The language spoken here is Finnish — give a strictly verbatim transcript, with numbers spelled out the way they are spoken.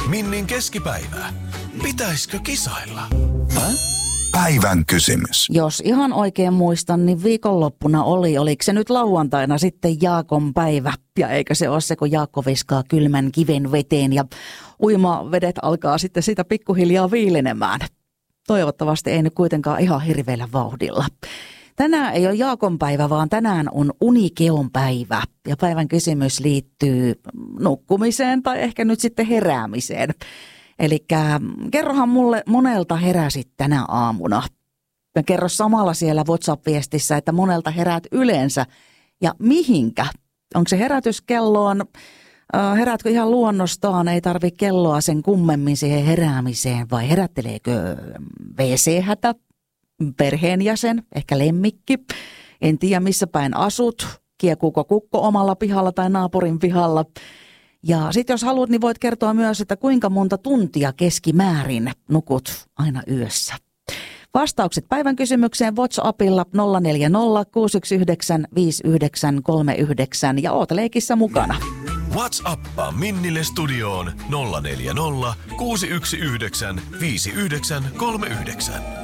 Minnin keskipäivä. Pitäisikö kisailla? Päivän kysymys. Jos ihan oikein muistan, niin viikonloppuna oli, oliko se nyt lauantaina sitten Jaakon päivä. Ja eikö se ole se, kun Jaakko viskaa kylmän kiven veteen ja uimavedet alkaa sitten sitä pikkuhiljaa viilenemään. Toivottavasti ei nyt kuitenkaan ihan hirveällä vauhdilla. Tänään ei ole Jaakon päivä, vaan tänään on Unikeon päivä. Ja päivän kysymys liittyy nukkumiseen tai ehkä nyt sitten heräämiseen. Eli kerrohan mulle monelta heräsit tänä aamuna. Ja kerro samalla siellä WhatsApp-viestissä, että monelta heräät yleensä ja mihinkä. Onko se herätyskelloon, äh, heräätkö ihan luonnostaan, ei tarvitse kelloa sen kummemmin siihen heräämiseen vai herätteleekö wee see-hätä, perheenjäsen, ehkä lemmikki. En tiedä missä päin asut, kiekuuko kukko omalla pihalla tai naapurin pihalla. Ja sitten jos haluat, niin voit kertoa myös, että kuinka monta tuntia keskimäärin nukut aina yössä. Vastaukset päivän kysymykseen WhatsAppilla nolla neljä nolla kuusi yksi yhdeksän viisi yhdeksän kolme yhdeksän ja oot leikissä mukana. WhatsAppaa Minnille studioon nolla neljä nolla kuusi yksi yhdeksän viisi yhdeksän kolme yhdeksän.